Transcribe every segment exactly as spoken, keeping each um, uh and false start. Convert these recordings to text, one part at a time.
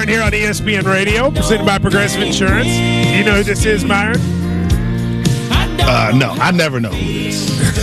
here on E S P N Radio, presented by Progressive Insurance. Do you know who this is, Myron? Uh, no, I never know who it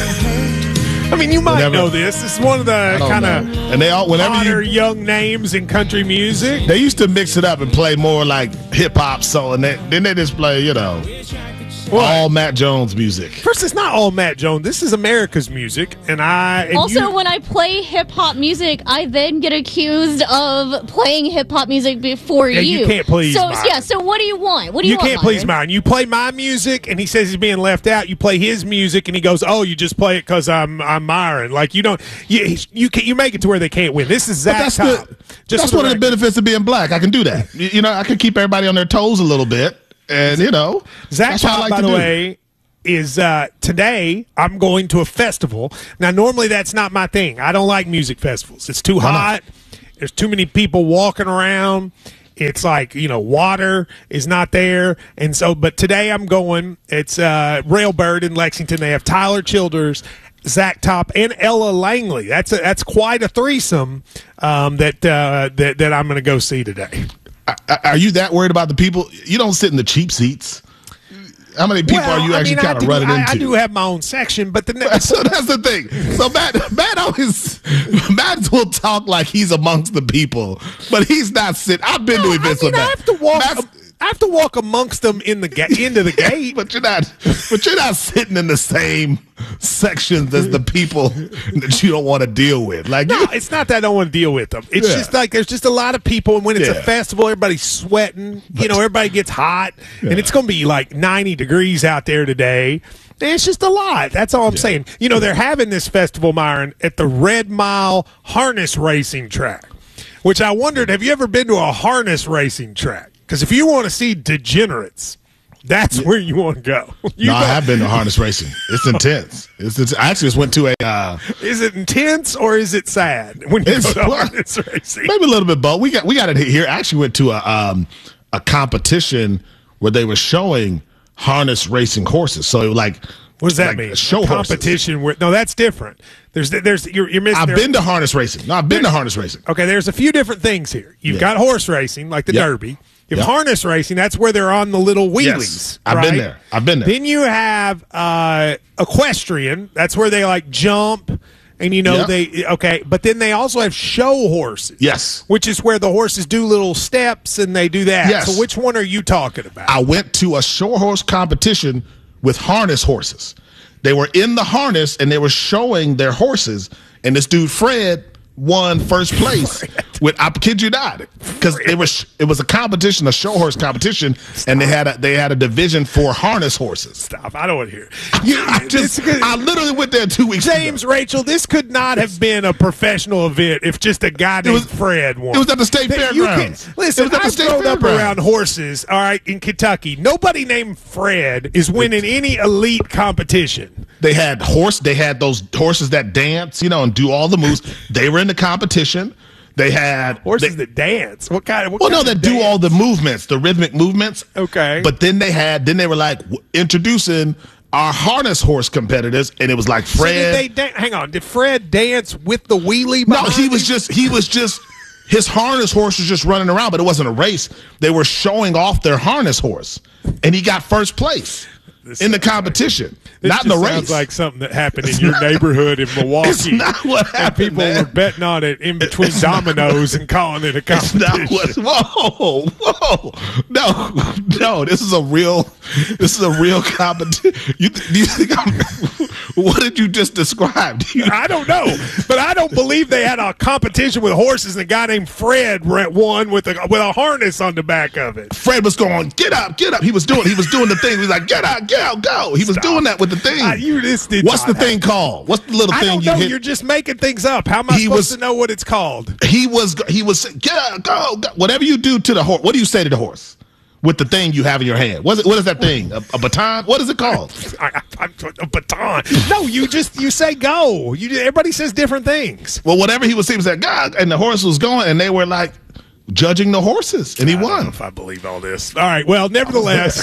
is. I mean, you might Whenever, know this. This is one of the kind of and they all whenever hotter you, young names in country music. They used to mix it up and play more like hip hop, so and they, then they just play, you know, what? all Matt Jones music. First, it's not all Matt Jones. This is America's music, and I and also you, when I play hip hop music, I then get accused of playing hip hop music before yeah, you. You can't please. So mine. yeah. So what do you want? What do you, you want? You can't Myron? please mine. You play my music, and he says he's being left out. You play his music, and he goes, "Oh, you just play it because I'm I'm Myron." Like you don't. You you can you make it to where they can't win. This is Zach that's Top. The, just that's one of the benefits of being black. I can do that. you, you know, I can keep everybody on their toes a little bit, and you know, Zach that's what Top, I like by to the do. way. Is uh, today I'm going to a festival. Now, normally that's not my thing. I don't like music festivals. It's too hot. There's too many people walking around. It's like, you know, water is not there. And so, but today I'm going. It's uh, Railbird in Lexington. They have Tyler Childers, Zach Top, and Ella Langley. That's a, that's quite a threesome um, that, uh, that that I'm going to go see today. Are you that worried about the people? You don't sit in the cheap seats. How many people well, are you actually I mean, kind of running I, into? I do have my own section, but the so that's the thing. So Matt, Matt always, Matt will talk like he's amongst the people, but he's not sitting. I've been no, to events I mean, with I Matt. have to walk. Matt's, I have to walk amongst them in the ga- into the gate, but you're not. But you're not sitting in the same sections as the people that you don't want to deal with. Like, no, you, it's not that I don't want to deal with them. It's yeah. just like there's just a lot of people, and when it's yeah. a festival, everybody's sweating. You know, everybody gets hot, yeah. and it's going to be like ninety degrees out there today. And it's just a lot. That's all I'm yeah. saying. You know, they're having this festival, Myron, at the Red Mile Harness Racing Track, which I wondered, have you ever been to a harness racing track? Because if you want to see degenerates, that's yeah. where you want to go. You no, know? I have been to harness racing. It's intense. It's, it's I actually just went to a. Uh, is it intense or is it sad when you go to well, harness racing? Maybe a little bit both. We got we got it here. I actually went to a um, a competition where they were showing harness racing horses. So like, what does that like mean? Show a competition where no, that's different. There's there's you're, you're missing. I've there. been to harness racing. No, I've been there's, to harness racing. Okay, there's a few different things here. You've yeah. got horse racing, like the yep. Derby. You have yep. harness racing. That's where they're on the little wheelies. Yes. I've right? been there. I've been there. Then you have uh, equestrian. That's where they like jump. And, you know, yep. they, okay, but then they also have show horses. Yes. Which is where the horses do little steps and they do that. Yes. So which one are you talking about? I went to a show horse competition with harness horses. They were in the harness and they were showing their horses. And this dude, Fred, won first place with, I kid you not, because it was it was a competition, a show horse competition, Stop. and they had a they had a division for harness horses. Stop! I don't want to hear. You, I just I literally went there two weeks. James, ago. Rachel, this could not have been a professional event if just a guy named was, Fred won. It was at the state fairgrounds. Listen, I've grown up around horses. All right, in Kentucky, nobody named Fred is winning any elite competition. They had horse. They had those horses that dance, you know, and do all the moves. They were in the competition. They had horses they, that dance. What kind of? What well, kind no, of that dance? do all the movements, the rhythmic movements. Okay. But then they had, then they were like w- introducing our harness horse competitors, and it was like Fred. So did they da- hang on, did Fred dance with the wheelie? No, he him? was just he was just his harness horse was just running around, but it wasn't a race. They were showing off their harness horse, and he got first place. This in the competition, like, not in the race. Sounds like something that happened in your neighborhood in Milwaukee. It's not what happened, and people man. were betting on it in between it's dominoes not, and calling it a competition. It's not what, whoa, whoa, no, no. This is a real, this is a real competition. You, do you think I'm? What did you just describe? You, I don't know, but I don't believe they had a competition with horses and a guy named Fred won with a with a harness on the back of it. Fred was going, get up, get up. He was doing, he was doing the thing. He was like, get up, get out, go. He was Stop. doing that with the thing. Uh, you just did What's the not thing have. called? What's the little I thing don't you know. hit? You're just making things up. How am I He supposed was- to know what it's called? He was, he was, get up, go, go. Whatever you do to the horse. What do you say to the horse? With the thing you have in your hand. What is, it, what is that thing? A, a baton? What is it called? I, I, a baton. No, you just you say go. You everybody says different things. Well, whatever he was saying was like, God, and the horse was going, and they were like judging the horses, and he I don't won. know if I believe all this. All right. Well, nevertheless,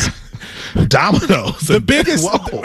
Dominoes. The biggest. Whoa.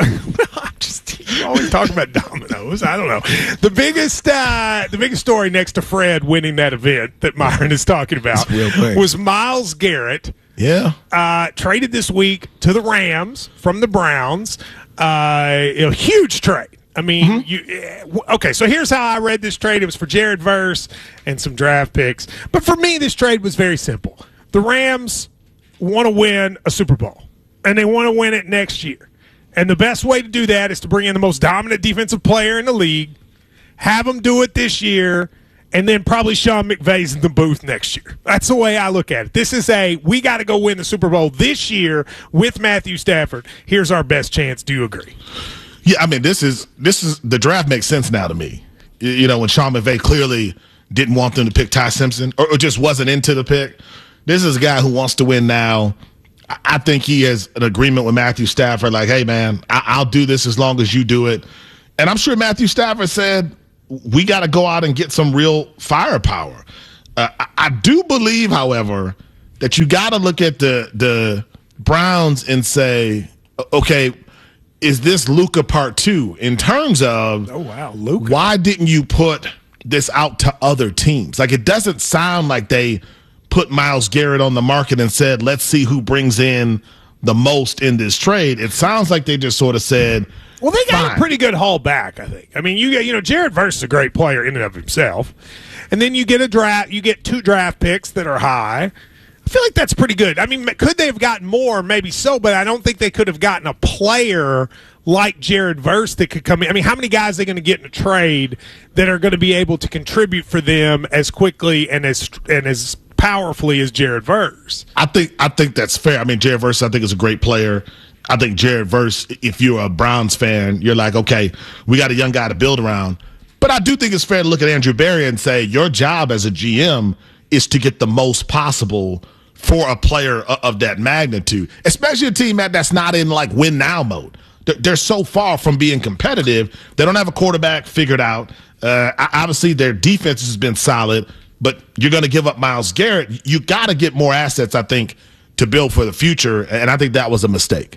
Just, you always talk about dominoes. I don't know. The biggest, uh, the biggest story next to Fred winning that event that Myron is talking about real quick. was Myles Garrett. Yeah. Uh, traded this week to the Rams from the Browns. Uh, a huge trade. I mean, mm-hmm. you okay, so here's how I read this trade. It was for Jared Verse and some draft picks. But for me, this trade was very simple. The Rams want to win a Super Bowl, and they want to win it next year. And the best way to do that is to bring in the most dominant defensive player in the league, have them do it this year, and then probably Sean McVay's in the booth next year. That's the way I look at it. This is a, we got to go win the Super Bowl this year with Matthew Stafford. Here's our best chance. Do you agree? Yeah, I mean, this is this is the draft makes sense now to me. You, you know, when Sean McVay clearly didn't want them to pick Ty Simpson or, or just wasn't into the pick. This is a guy who wants to win now. I, I think he has an agreement with Matthew Stafford, like, hey, man, I, I'll do this as long as you do it. And I'm sure Matthew Stafford said, we got to go out and get some real firepower. Uh, I, I do believe, however, that you got to look at the the Browns and say, okay, is this Luka part two in terms of, oh wow, Luka. Why didn't you put this out to other teams? Like, it doesn't sound like they put Myles Garrett on the market and said, let's see who brings in the most in this trade. It sounds like they just sort of said, well, they got fine. a pretty good haul back, I think. I mean, you get, you know, Jared Verse is a great player in and of himself. And then you get a draft, you get two draft picks that are high. I feel like that's pretty good. I mean, could they have gotten more? Maybe so, but I don't think they could have gotten a player like Jared Verse that could come in. I mean, how many guys are they going to get in a trade that are going to be able to contribute for them as quickly and as and as powerfully as Jared Verse? I think I think that's fair. I mean, Jared Verse, I think, is a great player. I think Jared Verse, if you're a Browns fan, you're like, okay, we got a young guy to build around. But I do think it's fair to look at Andrew Berry and say your job as a G M is to get the most possible for a player of that magnitude, especially a team that, that's not in like win now mode. They're so far from being competitive. They don't have a quarterback figured out. Uh, obviously, their defense has been solid, but you're going to give up Myles Garrett. You got to get more assets, I think, to build for the future, and I think that was a mistake.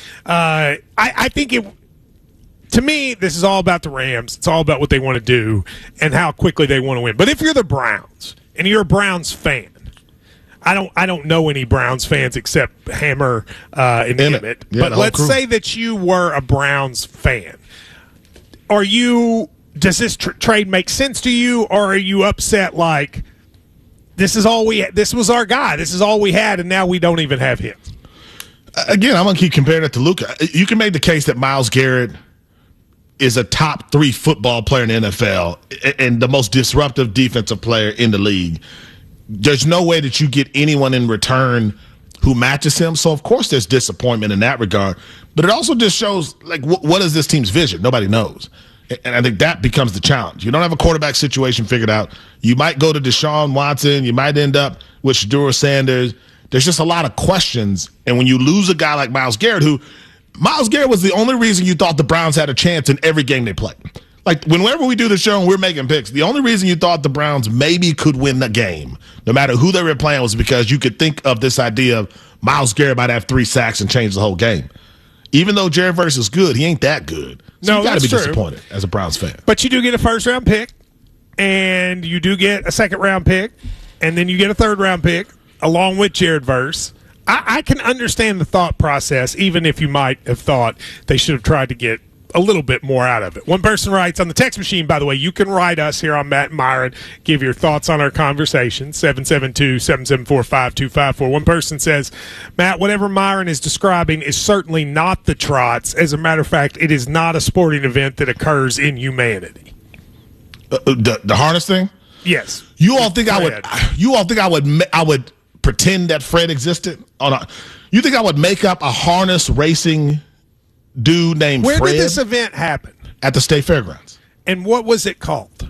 Uh, I, I think it. To me, this is all about the Rams. It's all about what they want to do and how quickly they want to win. But if you're the Browns and you're a Browns fan, I don't I don't know any Browns fans except Hammer uh, and Emmett. Emmett. Yeah, but let's crew. say that you were a Browns fan. Are you? Does this tr- trade make sense to you, or are you upset like this is all we? This was our guy. This is all we had, and now we don't even have him. Again, I'm going to keep comparing it to Luka. You can make the case that Myles Garrett is a top three football player in the N F L and the most disruptive defensive player in the league. There's no way that you get anyone in return who matches him. So, of course, there's disappointment in that regard. But it also just shows, like, wh- what is this team's vision? Nobody knows. And I think that becomes the challenge. You don't have a quarterback situation figured out. You might go to Deshaun Watson. You might end up with Shedeur Sanders. There's just a lot of questions. And when you lose a guy like Myles Garrett, who Myles Garrett was the only reason you thought the Browns had a chance in every game they played. Like, whenever we do the show and we're making picks, the only reason you thought the Browns maybe could win the game, no matter who they were playing, was because you could think of this idea of Myles Garrett might have three sacks and change the whole game. Even though Jared Verse is good, he ain't that good. So no, you got to be true. disappointed as a Browns fan. But you do get a first-round pick, and you do get a second-round pick, and then you get a third-round pick along with Jared Verse. I, I can understand the thought process, even if you might have thought they should have tried to get a little bit more out of it. One person writes on the text machine, by the way, you can write us here on Matt and Myron, give your thoughts on our conversation, seven seven two, seven seven four, five two five four. One person says, Matt, whatever Myron is describing is certainly not the Trots. As a matter of fact, it is not a sporting event that occurs in humanity. Uh, the, the harness thing? Yes. You all think Fred. I would you all think I would I would pretend that Fred existed? On a, you think I would make up a harness racing dude named Where Fred? did this event happen? At the State Fairgrounds. And what was it called?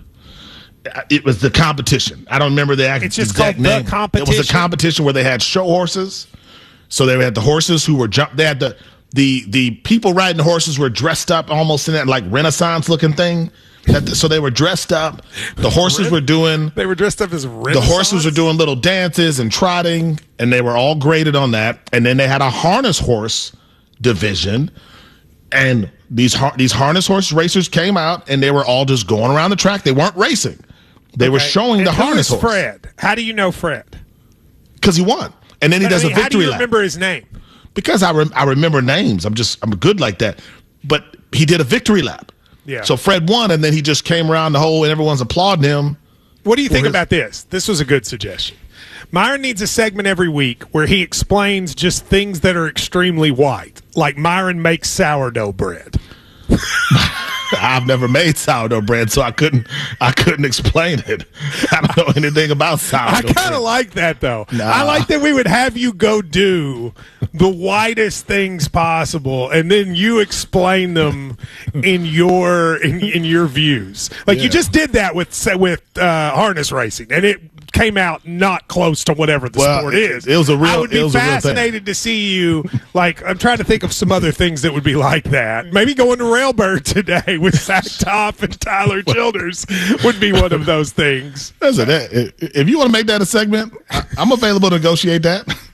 It was the competition. I don't remember the exact It's just exact called the name. competition? It was a competition where they had show horses. So they had the horses who were jump. They had the the the people riding the horses were dressed up almost in that like Renaissance looking thing. That, so they were dressed up. The horses were doing. They were dressed up as Renaissance? The horses were doing little dances and trotting, and they were all graded on that. And then they had a harness horse division, and these har- these harness horse racers came out, and they were all just going around the track. They weren't racing; they were Okay. showing And the who harness is horse Fred. How do you know Fred? because he won, and then he does I mean, a how do victory you lap. remember his name? Because I rem- I remember names. I'm just I'm good like that. But he did a victory lap. Yeah. So Fred won, and then he just came around the hole, and everyone's applauding him. What do you think his- about this? This was a good suggestion. Myron needs a segment every week where he explains just things that are extremely white, like Myron makes sourdough bread. I've never made sourdough bread, so I couldn't I couldn't explain it. I don't know anything about sourdough I kind bread. of like that, though. Nah. I like that we would have you go do the whitest things possible, and then you explain them in your in, in your views. Like you Yeah. just did that with with uh, harness racing, and it came out not close to whatever the Well, sport is. it was a real- I would be it was a real thing. fascinated to see you. Like I'm trying to think of some other things that would be like that. Maybe going to Railbird today with Zach Topp and Tyler Childers would be one of those things. Listen, if you want to make that a segment, I- I'm available to negotiate that.